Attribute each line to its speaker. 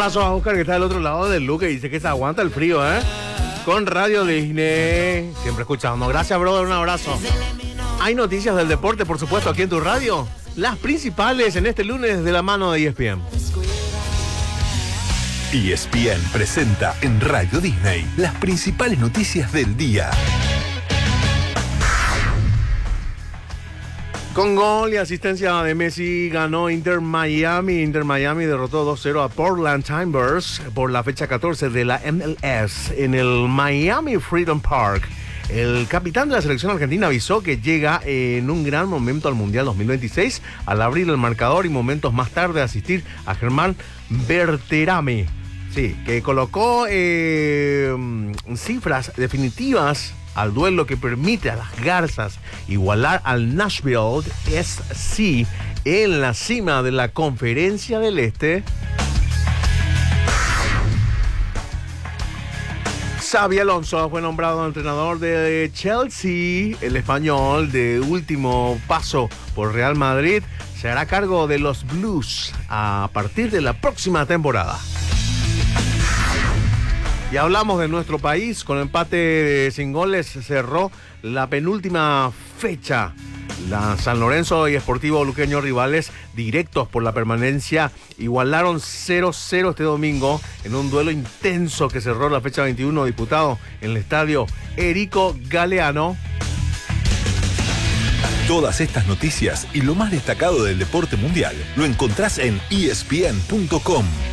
Speaker 1: abrazo a Oscar, que está del otro lado del Luke, y dice que se aguanta el frío, ¿eh? Con Radio Disney. Siempre escuchando. Gracias, brother. Un abrazo. Hay noticias del deporte, por supuesto, aquí en tu radio. Las principales en este lunes de la mano de ESPN.
Speaker 2: ESPN presenta en Radio Disney las principales noticias del día.
Speaker 1: Con gol y asistencia de Messi ganó Inter Miami. Inter Miami derrotó 2-0 a Portland Timbers por la fecha 14 de la MLS en el Miami Freedom Park. El capitán de la selección argentina avisó que llega en un gran momento al Mundial 2026 al abrir el marcador y momentos más tarde asistir a Germán Berterame. Sí, que colocó cifras definitivas al duelo que permite a las Garzas igualar al Nashville SC en la cima de la Conferencia del Este. Xabi Alonso fue nombrado entrenador de Chelsea. El español, de último paso por Real Madrid, se hará cargo de los Blues a partir de la próxima temporada. Y hablamos de nuestro país. Con empate sin goles cerró la penúltima fecha. La San Lorenzo y Sportivo Luqueño, rivales directos por la permanencia, igualaron 0-0 este domingo en un duelo intenso que cerró la fecha 21, disputado en el estadio Erico Galeano.
Speaker 2: Todas estas noticias y lo más destacado del deporte mundial lo encontrás en ESPN.com.